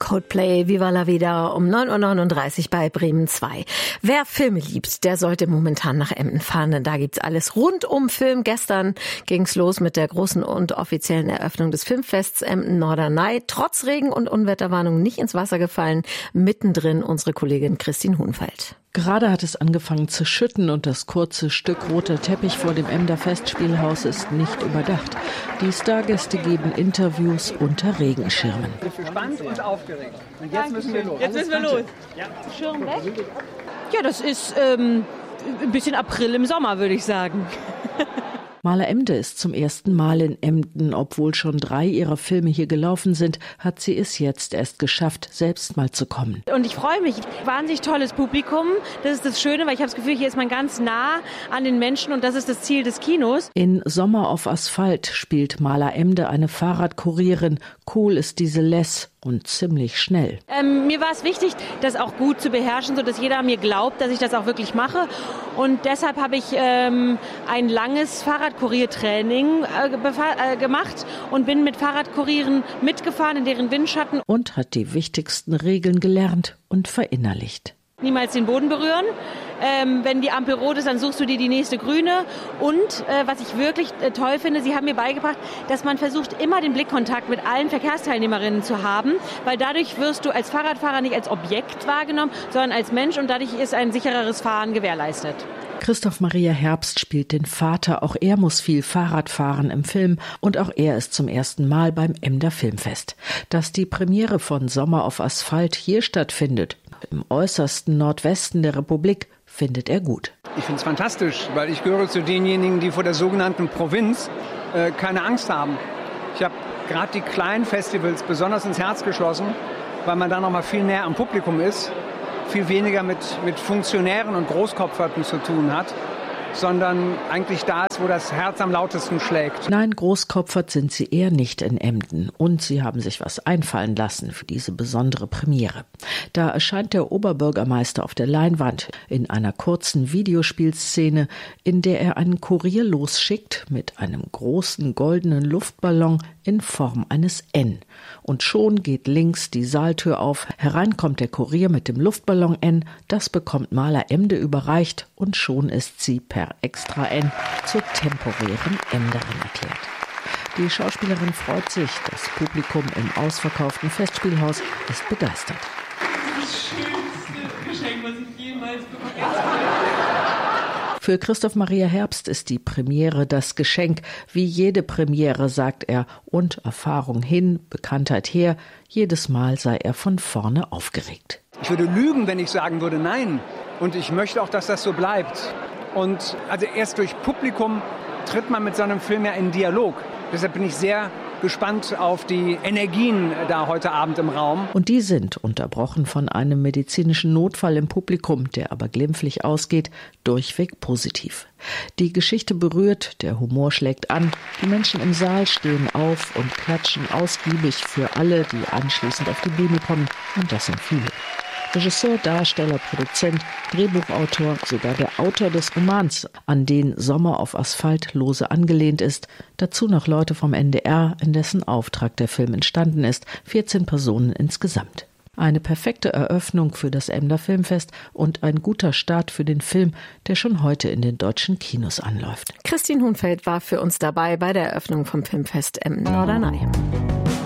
Coldplay, Viva la Vida um 9:39 Uhr bei Bremen 2. Wer Filme liebt, der sollte momentan nach Emden fahren, denn da gibt's alles rund um Film. Gestern ging's los mit der großen und offiziellen Eröffnung des Filmfests Emden-Norderney. Trotz Regen- und Unwetterwarnung nicht ins Wasser gefallen. Mittendrin unsere Kollegin Christine Hohenfeld. Gerade hat es angefangen zu schütten und das kurze Stück roter Teppich vor dem Emder Festspielhaus ist nicht überdacht. Die Stargäste geben Interviews unter Regenschirmen. Gespannt und aufgeregt. Und jetzt müssen wir los. Ja. Schirm weg? Ja, das ist ein bisschen April im Sommer, würde ich sagen. Maler Emde ist zum ersten Mal in Emden. Obwohl schon 3 ihrer Filme hier gelaufen sind, hat sie es jetzt erst geschafft, selbst mal zu kommen. Und ich freue mich. Wahnsinnig tolles Publikum. Das ist das Schöne, weil ich habe das Gefühl, hier ist man ganz nah an den Menschen und das ist das Ziel des Kinos. In Sommer auf Asphalt spielt Maler Emde eine Fahrradkurierin. Cool ist diese Les und ziemlich schnell. Mir war es wichtig, das auch gut zu beherrschen, sodass jeder mir glaubt, dass ich das auch wirklich mache. Und deshalb habe ich ein langes Fahrradkuriertraining gemacht und bin mit Fahrradkurieren mitgefahren in deren Windschatten. Und hat die wichtigsten Regeln gelernt und verinnerlicht. Niemals den Boden berühren. Wenn die Ampel rot ist, dann suchst du dir die nächste grüne. Und was ich wirklich toll finde, sie haben mir beigebracht, dass man versucht, immer den Blickkontakt mit allen Verkehrsteilnehmerinnen zu haben, weil dadurch wirst du als Fahrradfahrer nicht als Objekt wahrgenommen, sondern als Mensch und dadurch ist ein sichereres Fahren gewährleistet. Christoph Maria Herbst spielt den Vater. Auch er muss viel Fahrrad fahren im Film und auch er ist zum ersten Mal beim Emder Filmfest. Dass die Premiere von Sommer auf Asphalt hier stattfindet, im äußersten Nordwesten der Republik, findet er gut. Ich finde es fantastisch, weil ich gehöre zu denjenigen, die vor der sogenannten Provinz keine Angst haben. Ich habe gerade die kleinen Festivals besonders ins Herz geschlossen, weil man da noch mal viel näher am Publikum ist, viel weniger mit Funktionären und Großkopferten zu tun hat, sondern eigentlich da ist, wo das Herz am lautesten schlägt. Nein, großkopfert sind sie eher nicht in Emden. Und sie haben sich was einfallen lassen für diese besondere Premiere. Da erscheint der Oberbürgermeister auf der Leinwand in einer kurzen Videospielszene, in der er einen Kurier losschickt mit einem großen goldenen Luftballon in Form eines N. Und schon geht links die Saaltür auf. Herein kommt der Kurier mit dem Luftballon N. Das bekommt Maler Emde überreicht und schon ist sie per Extra N zur temporären Emderin erklärt. Die Schauspielerin freut sich. Das Publikum im ausverkauften Festspielhaus ist begeistert. Das schönste Geschenk, was ich jemals bekommen habe. Für Christoph Maria Herbst ist die Premiere das Geschenk. Wie jede Premiere, sagt er, und Erfahrung hin, Bekanntheit her. Jedes Mal sei er von vorne aufgeregt. Ich würde lügen, wenn ich sagen würde, nein. Und ich möchte auch, dass das so bleibt. Und also erst durch Publikum tritt man mit so einem Film ja in Dialog. Deshalb bin ich sehr gespannt auf die Energien da heute Abend im Raum. Und die sind unterbrochen von einem medizinischen Notfall im Publikum, der aber glimpflich ausgeht, durchweg positiv. Die Geschichte berührt, der Humor schlägt an, die Menschen im Saal stehen auf und klatschen ausgiebig für alle, die anschließend auf die Bühne kommen. Und das sind viele. Regisseur, Darsteller, Produzent, Drehbuchautor, sogar der Autor des Romans, an den Sommer auf Asphalt lose angelehnt ist. Dazu noch Leute vom NDR, in dessen Auftrag der Film entstanden ist. 14 Personen insgesamt. Eine perfekte Eröffnung für das Emder Filmfest und ein guter Start für den Film, der schon heute in den deutschen Kinos anläuft. Christine Hohenfeld war für uns dabei bei der Eröffnung vom Filmfest Emden-Norderney.